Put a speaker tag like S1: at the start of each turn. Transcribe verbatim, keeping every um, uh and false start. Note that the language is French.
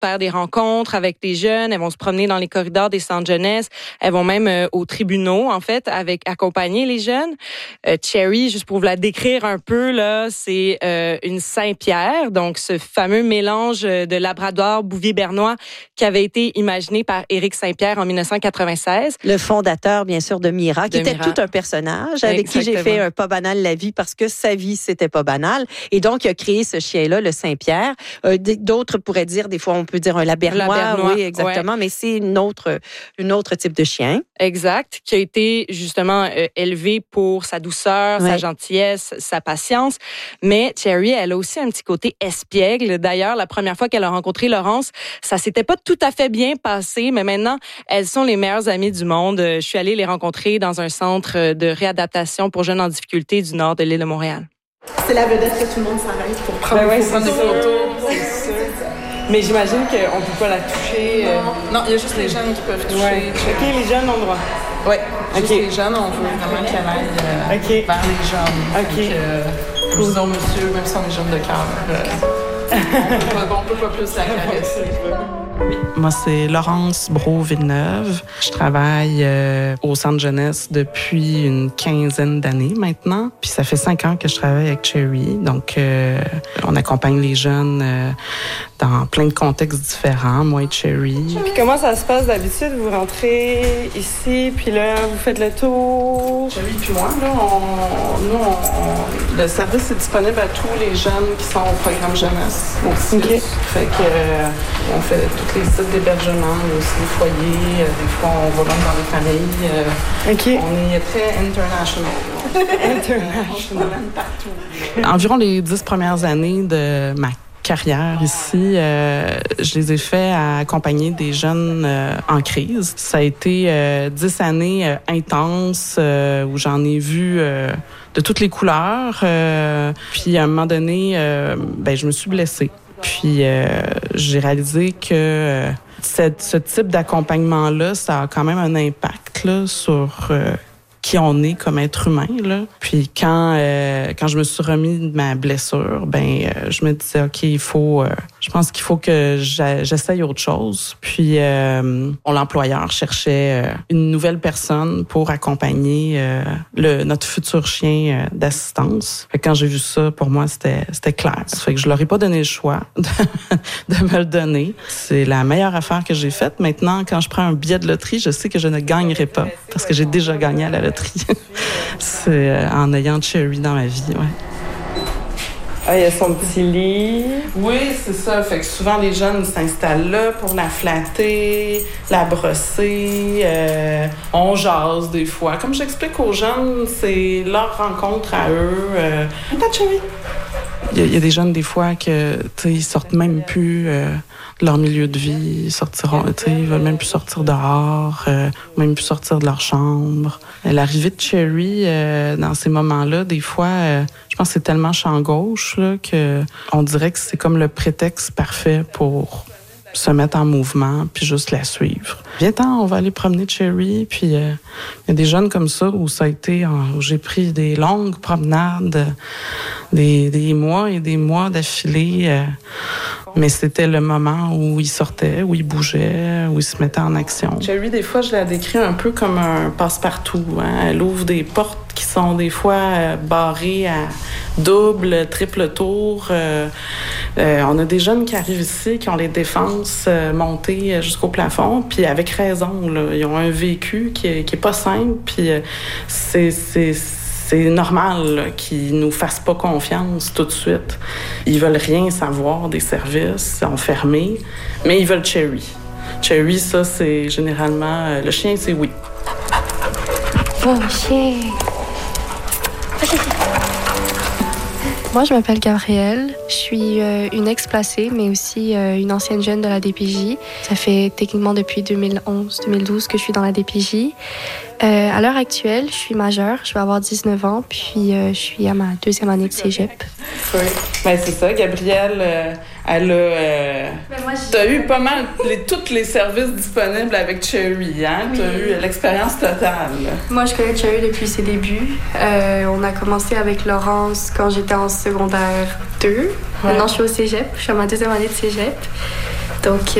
S1: faire des rencontres avec les jeunes. Elles vont se promener dans les corridors des centres jeunesse. Elles vont même euh, aux tribunaux, en fait, avec accompagner les jeunes. Euh, Cherry, juste pour vous la décrire un peu, là, c'est euh, une Saint-Pierre, donc ce fameux mélange de Labrador Bouvier-Bernois qui avait été imaginé par Éric Saint-Pierre en dix-neuf cent quatre-vingt-seize.
S2: Le fondateur, bien sûr, de Mira, qui
S1: de
S2: était
S1: Mira.
S2: tout un personnage avec
S1: Exactement.
S2: qui j'ai fait un pas banal la vie parce que sa vie, c'était pas banal. Et donc, il a créé ce chien-là, le Saint-Pierre. Euh, d'autres pourraient dire, des fois, on peut dire un Labernois.
S1: Labernois,
S2: oui, exactement.
S1: ouais.
S2: Mais c'est une autre, une autre type de chien.
S1: Exact, qui a été justement euh, élevé pour sa douceur,
S2: ouais.
S1: sa gentillesse, sa patience. Mais Cherry, elle a aussi un petit côté espiègle. D'ailleurs, la première fois qu'elle a rencontré Laurence, ça s'était pas tout à fait bien passé, mais maintenant, elles sont les meilleures amies du monde. Je suis allée les rencontrer dans un centre de réadaptation pour jeunes en difficulté du nord de l'île de Montréal.
S3: C'est la vedette que tout le monde s'arrête pour prendre
S1: ben
S3: des
S1: ouais,
S3: photos.
S1: C'est photos, c'est sûr. Mais j'imagine qu'on ne peut pas la toucher. Euh...
S3: Non, il y a juste les jeunes qui peuvent toucher.
S1: Ouais. OK, les jeunes ont le droit.
S3: Oui, juste
S1: okay.
S3: les jeunes, on veut vraiment qu'elle aille euh,
S1: okay.
S3: vers les jeunes.
S1: OK.
S3: Donc, euh, cool. Disons, monsieur, même si on est jeunes de cœur, euh, on ne peut pas plus la caresser.
S4: Oui. Moi, c'est Laurence Brault-Villeneuve. Je travaille euh, au centre jeunesse depuis une quinzaine d'années maintenant. Puis ça fait cinq ans que je travaille avec Cherry. Donc, euh, on accompagne les jeunes euh, dans plein de contextes différents, moi et Cherry.
S1: Puis comment ça se passe d'habitude? Vous rentrez ici, puis là, vous faites le tour?
S4: Cherry puis moi, là, on, nous, on, on, le service est disponible à tous les jeunes qui sont au programme jeunesse. Aussi.
S1: Okay.
S4: Fait que euh, on fait tous les sites d'hébergement, aussi les foyers. Euh, des fois, on va même dans les familles. Euh,
S1: okay.
S4: On est très international.
S1: International.
S4: Partout. Environ les dix premières années de ma carrière ici, euh, je les ai fait à accompagner des jeunes euh, en crise. Ça a été euh, dix années euh, intenses euh, où j'en ai vu euh, de toutes les couleurs. Euh, puis à un moment donné, euh, ben, je me suis blessée. Puis euh, j'ai réalisé que euh, cette, ce type d'accompagnement-là, ça a quand même un impact là, sur euh, qui on est comme être humain. Là. Puis quand euh, quand je me suis remis de ma blessure, ben euh, je me disais ok, il faut, euh, je pense qu'il faut que j'a, j'essaye autre chose. Puis euh, l'employeur cherchait euh, une nouvelle personne pour accompagner euh, le notre futur chien euh, d'assistance. Fait que quand j'ai vu ça, pour moi c'était c'était clair. Ça fait que je leur ai pas donné le choix de, de me le donner. C'est la meilleure affaire que j'ai faite. Maintenant, quand je prends un billet de loterie, je sais que je ne gagnerai pas parce que j'ai déjà gagné à la loterie. C'est euh, en ayant Cherry dans ma vie, ouais.
S1: Ah, il y a son petit lit.
S4: Oui, c'est ça. Fait que souvent, les jeunes s'installent là pour la flatter, la brosser. Euh, on jase des fois. Comme j'explique aux jeunes, c'est leur rencontre à eux. Euh, T'as Cherry? Il y, a, il y a des jeunes, des fois, que, tu sais, ils sortent même plus euh, de leur milieu de vie. Ils sortiront, tu sais, ils veulent même plus sortir dehors, euh, même plus sortir de leur chambre. L'arrivée de Cherry, euh, dans ces moments-là, des fois, euh, je pense que c'est tellement champ gauche, là, que on dirait que c'est comme le prétexte parfait pour se mettre en mouvement puis juste la suivre. Viens-t'en, on va aller promener Cherry. Puis il euh, y a des jeunes comme ça où ça a été, où j'ai pris des longues promenades, des, des mois et des mois d'affilée. Euh, mais c'était le moment où il sortait, où il bougeait, où il se mettait en action. Cherry, des fois, je la décris un peu comme un passe-partout. Hein? Elle ouvre des portes qui sont des fois euh, barrées à double, triple tour. Euh, euh, on a des jeunes qui arrivent ici, qui ont les défenses euh, montées jusqu'au plafond, puis avec raison. Là, ils ont un vécu qui est, qui est pas simple, puis euh, c'est... c'est C'est normal là, qu'ils nous fassent pas confiance tout de suite. Ils veulent rien savoir des services, ils sont fermés, mais ils veulent Cherry. Cherry, ça, c'est généralement... Euh, le chien, c'est oui.
S5: Bon chien! Moi, je m'appelle Gabrielle. Je suis euh, une ex-placée, mais aussi euh, une ancienne jeune de la D P J. Ça fait techniquement depuis deux mille onze deux mille douze que je suis dans la D P J. Euh, à l'heure actuelle, je suis majeure. Je vais avoir dix-neuf ans, puis euh, je suis à ma deuxième année de cégep.
S4: Oui, ben, c'est ça. Gabrielle, euh, elle a... Euh, t'as eu pas mal, les, tous les services disponibles avec Cherry, hein? Oui. T'as eu l'expérience totale.
S5: Moi, je connais Cherry depuis ses débuts. Euh, on a commencé avec Laurence quand j'étais en secondaire deux. Ouais. Maintenant, je suis au cégep. Je suis à ma deuxième année de cégep. Donc,